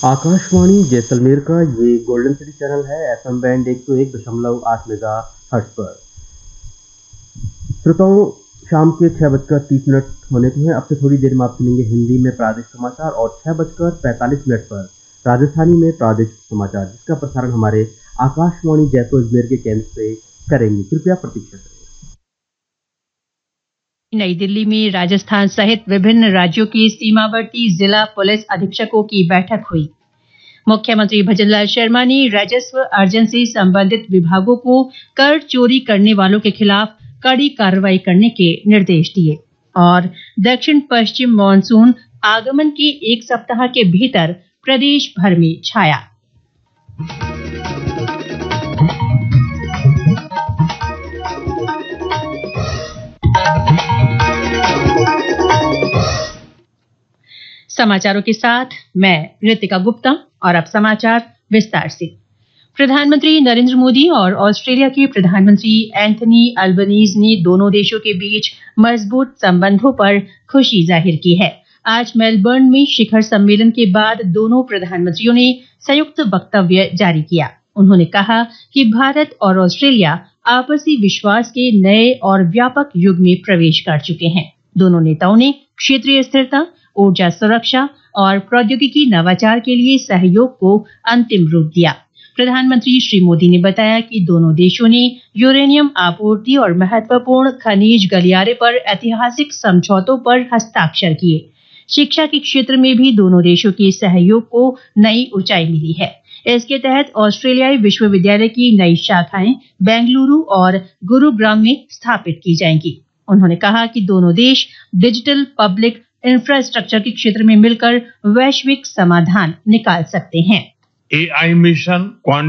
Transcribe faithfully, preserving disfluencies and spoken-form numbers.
आकाशवाणी जैसलमेर का ये golden city channel है। एफएम बैंड एक सौ एक दशमलव आठ मेगा हर्ट्ज पर। श्रोताओं, शाम के छह बजकर तीस मिनट होने को हैं। अब से थोड़ी देर में आप सुनेंगे हिंदी में प्रादेशिक समाचार और छह बजकर पैंतालीस मिनट पर राजस्थानी में प्रादेशिक समाचार, जिसका प्रसारण हमारे आकाशवाणी जैसलमेर के केंद्र से करेंगे। कृपया प्रतीक्षा करें। नई दिल्ली में राजस्थान सहित विभिन्न राज्यों के सीमावर्ती जिला पुलिस अधीक्षकों की बैठक हुई। मुख्यमंत्री भजनलाल शर्मा ने राजस्व अर्जन से संबंधित विभागों को कर चोरी करने वालों के खिलाफ कड़ी कार्रवाई करने के निर्देश दिए और दक्षिण पश्चिम मानसून आगमन के एक सप्ताह के भीतर प्रदेश भर में छाया। समाचारों के साथ मैं ऋतिका गुप्ता और अब समाचार विस्तार से। प्रधानमंत्री नरेंद्र मोदी और ऑस्ट्रेलिया के प्रधानमंत्री एंथनी अल्बनीज ने दोनों देशों के बीच मजबूत संबंधों पर खुशी जाहिर की है। आज मेलबर्न में शिखर सम्मेलन के बाद दोनों प्रधानमंत्रियों ने संयुक्त वक्तव्य जारी किया। उन्होंने कहा कि भारत और ऑस्ट्रेलिया आपसी विश्वास के नए और व्यापक युग में प्रवेश कर चुके हैं। दोनों नेताओं ने क्षेत्रीय स्थिरता, ऊर्जा सुरक्षा और प्रौद्योगिकी नवाचार के लिए सहयोग को अंतिम रूप दिया। प्रधानमंत्री श्री मोदी ने बताया कि दोनों देशों ने यूरेनियम आपूर्ति और महत्वपूर्ण खनिज गलियारे पर ऐतिहासिक समझौतों पर हस्ताक्षर किए। शिक्षा के क्षेत्र में भी दोनों देशों के सहयोग को नई ऊंचाई मिली है। इसके तहत ऑस्ट्रेलियाई विश्वविद्यालय की नई शाखाएं बेंगलुरु और गुरुग्राम में स्थापित की जाएंगी। उन्होंने कहा कि दोनों देश डिजिटल पब्लिक इंफ्रास्ट्रक्चर के क्षेत्र में मिलकर वैश्विक समाधान निकाल सकते हैं। AI mission